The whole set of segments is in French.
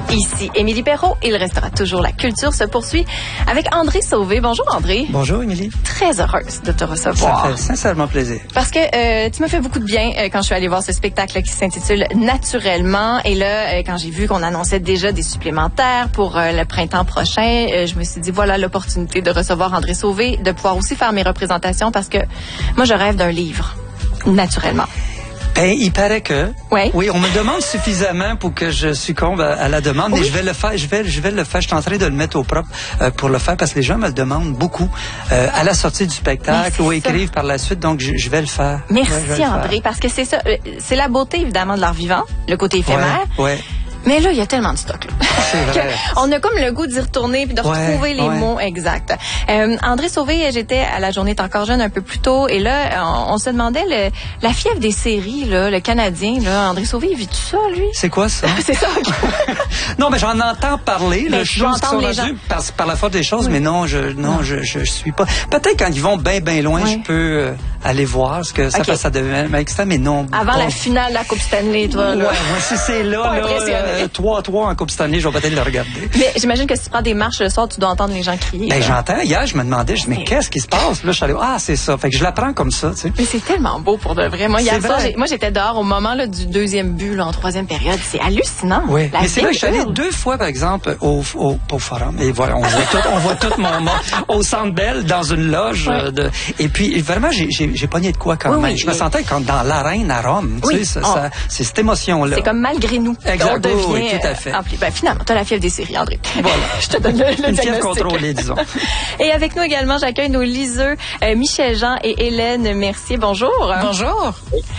Ici Émilie Perrault. Il restera toujours la culture se poursuit avec André Sauvé. Bonjour André. Bonjour Émilie. Très heureuse de te recevoir. Ça fait sincèrement plaisir. Parce que tu m'as fait beaucoup de bien quand je suis allée voir ce spectacle qui s'intitule Naturellement. Et là, quand j'ai vu qu'on annonçait déjà des supplémentaires pour le printemps prochain, je me suis dit voilà l'opportunité de recevoir André Sauvé, de pouvoir aussi faire mes représentations parce que moi je rêve d'un livre. Naturellement. Ben, il paraît que. Ouais. Oui, on me demande suffisamment pour que je succombe à la demande, mais je vais le faire. Je vais le faire. Je suis en train de le mettre au propre pour le faire parce que les gens me le demandent beaucoup à la sortie du spectacle ou écrivent par la suite. Donc, je vais le faire. Merci André, parce que c'est ça. C'est la beauté évidemment de l'art vivant, le côté éphémère. Ouais. Mais là, il y a tellement de stock. Là. C'est vrai. On a comme le goût d'y retourner puis de retrouver les mots exacts. André Sauvé, j'étais à La Journée est encore jeune un peu plus tôt et là, on se demandait la fièvre des séries, là, le Canadien. Là, André Sauvé, il vit tout ça, lui? C'est quoi ça? C'est ça. Non, mais j'en entends parler. Mais Je pense qu'ils sont rendus par la force des choses, mais non, je suis pas. Peut-être quand ils vont bien loin, je peux aller voir ce que ça devient excitant, mais non. Avant la finale de la Coupe Stanley, toi. Là. Ouais, si c'est là, 3-3 en Coupe Stanley, je vais peut-être le regarder. Mais j'imagine que si tu prends des marches le soir, tu dois entendre les gens crier. Ben, j'entends. Hier, je me demandais, mais qu'est-ce qui se passe? Là, je suis allé, c'est ça. Fait que je l'apprends comme ça, tu sais. Mais c'est tellement beau pour de vrai. Moi, hier soir, j'étais dehors au moment là, du deuxième but, là, en troisième période. C'est hallucinant. Oui. Mais c'est vrai que je suis allé 2 fois, par exemple, au Forum. Et voilà, on voit tout mon au Centre Bell, dans une loge. Et puis, vraiment, j'ai pogné de quoi quand même. Je me sentais comme dans l'arène à Rome. Tu sais, c'est cette émotion-là. C'est comme malgré nous. Exact. Oui, tout à fait. Ben, finalement, tu as la fièvre des séries, André. Voilà. Je te donne le une fièvre contrôlée, disons. Et avec nous également, j'accueille nos liseux, Michel Jean et Hélène Mercier. Bonjour. Bonjour.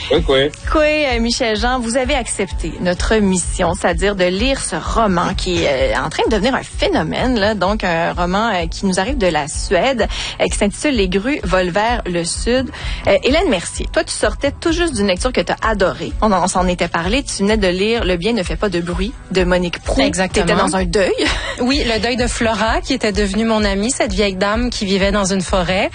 Michel Jean, vous avez accepté notre mission, c'est-à-dire de lire ce roman qui est en train de devenir un phénomène, là, donc un roman qui nous arrive de la Suède, qui s'intitule Les grues volent vers le sud. Hélène Mercier, toi, tu sortais tout juste d'une lecture que tu as adorée. On s'en était parlé. Tu venais de lire Le bien ne fait pas de bruit de Monique Proulx. Exactement. Tu étais dans un deuil. Oui, le deuil de Flora, qui était devenue mon amie, cette vieille dame qui vivait dans une forêt.